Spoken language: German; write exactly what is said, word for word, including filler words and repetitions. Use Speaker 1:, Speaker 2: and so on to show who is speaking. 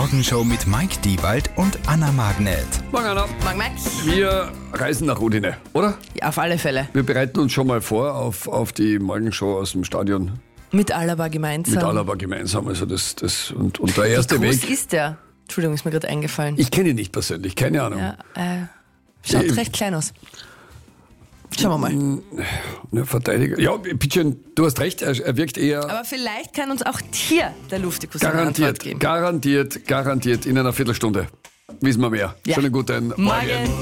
Speaker 1: Morgenshow mit Mike Diewald und Anna Magnet.
Speaker 2: Morgen, Anna.
Speaker 3: Morgen, Max.
Speaker 2: Wir reisen nach Udine, oder?
Speaker 3: Ja, auf alle Fälle.
Speaker 2: Wir bereiten uns schon mal vor auf, auf die Morgenshow aus dem Stadion
Speaker 3: Mit Alaba gemeinsam.
Speaker 2: mit Alaba gemeinsam. Also das, das, und, und der
Speaker 3: Wie
Speaker 2: erste
Speaker 3: groß
Speaker 2: Weg.
Speaker 3: ist der? Entschuldigung, ist mir gerade eingefallen.
Speaker 2: Ich kenne ihn nicht persönlich, keine Ahnung.
Speaker 3: Ja, äh, schaut
Speaker 2: Ich-
Speaker 3: recht klein aus. Schauen wir mal.
Speaker 2: Ne, Verteidiger. Ja, bitte, du hast recht, er, er wirkt eher
Speaker 3: Aber vielleicht kann uns auch hier der Luftikus eine Antwort
Speaker 2: garantiert,
Speaker 3: geben.
Speaker 2: garantiert, garantiert in einer Viertelstunde. Wissen wir mehr.
Speaker 3: Ja.
Speaker 2: Schönen guten
Speaker 3: Morgen.